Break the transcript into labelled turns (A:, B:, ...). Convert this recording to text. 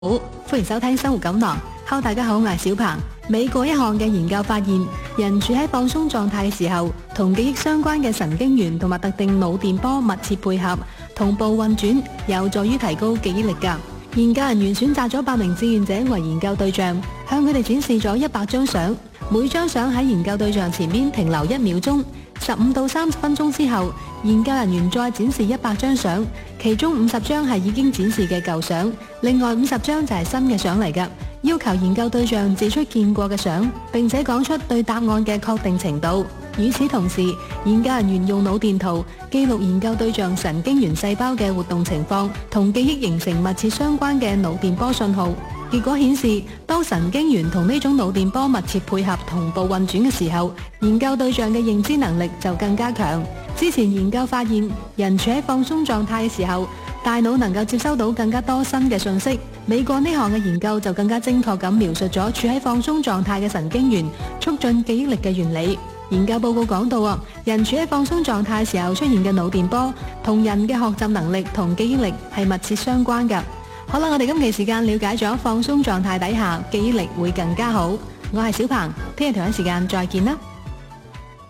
A: 好，歡迎收聽生活錦囊。Hello，大家好，我係小鵬。美國一項嘅研究發現，人處喺放鬆狀態嘅時候，同記憶相關嘅神經元同埋特定腦電波密切配合，同步運轉，有助於提高記憶力㗎。研究人員選擇咗8名志願者為研究對象，向佢哋展示咗100張相，每張相喺研究對象前面停留1秒鐘。15到30分鐘之後，研究人員再展示100張相，其中50張係已經展示嘅舊相，另外50張就係新嘅相嚟㗎。要求研究對象指出見過嘅相，並且講出對答案嘅確定程度。與此同時，研究人員用腦電圖記錄研究對象神經元細胞嘅活動情況，同記憶形成密切相關嘅腦電波信號。結果顯示，當神經元同呢種腦電波密切配合同步運轉嘅時候，研究對象嘅認知能力就更加強。之前研究發現，人處喺放鬆狀態嘅時候，大腦能夠接收到更加多新嘅信息。美國呢項嘅研究就更加精確咁描述咗處喺放鬆狀態嘅神經元促進記憶力嘅原理。研究報告講到人處喺放鬆狀態時候出現嘅腦電波，同人嘅學習能力同記憶力係密切相關㗎。好啦，我哋今期時間了解咗放鬆狀態底下記憶力會更加好。我係小鵬，聽日同一時間再見啦。